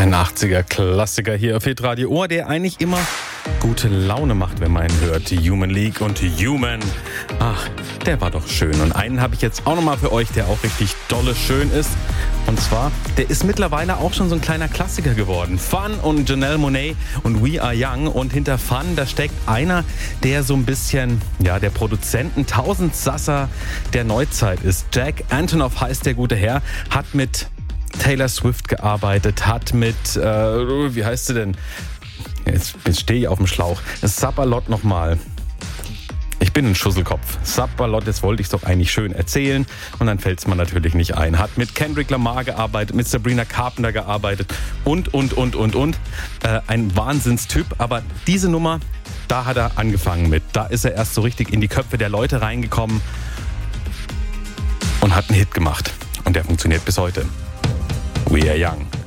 Ein 80er-Klassiker hier auf Hitradio Ohr, der eigentlich immer gute Laune macht, wenn man ihn hört. Die Human League und Human. Ach, der war doch schön. Und einen habe ich jetzt auch nochmal für euch, der auch richtig dolle schön ist. Und zwar, der ist mittlerweile auch schon so ein kleiner Klassiker geworden. Fun und Janelle Monáe und We Are Young. Und hinter Fun, da steckt einer, der so ein bisschen, ja, der Produzenten Tausendsasser der Neuzeit ist. Jack Antonoff heißt der gute Herr, hat mit Taylor Swift gearbeitet, hat mit, wie heißt sie denn? Jetzt stehe ich auf dem Schlauch. Sabalot nochmal. Ich bin ein Schusselkopf. Sabalot, das wollte ich doch eigentlich schön erzählen und dann fällt es mir natürlich nicht ein. Hat mit Kendrick Lamar gearbeitet, mit Sabrina Carpenter gearbeitet und. Ein Wahnsinnstyp, aber diese Nummer, da hat er angefangen mit. Da ist er erst so richtig in die Köpfe der Leute reingekommen und hat einen Hit gemacht. Und der funktioniert bis heute. We Are Young.